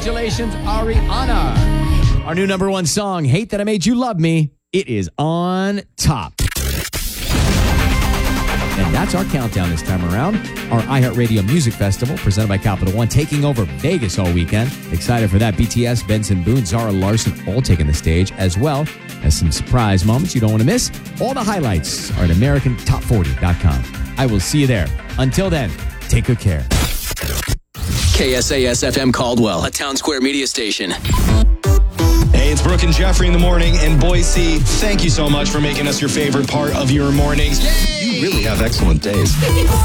Congratulations, Ariana. Our new number one song, Hate That I Made You Love Me. It is on top. And that's our countdown this time around. Our iHeartRadio Music Festival, presented by Capital One, taking over Vegas all weekend. Excited for that. BTS, Benson Boone, Zara Larson, all taking the stage, as well as some surprise moments you don't want to miss. All the highlights are at AmericanTop40.com. I will see you there. Until then, take good care. KSAS FM Caldwell, a Town Square media station. Hey, it's Brooke and Jeffrey in the morning in Boise. Thank you so much for making us your favorite part of your mornings. Yay! You really have excellent days.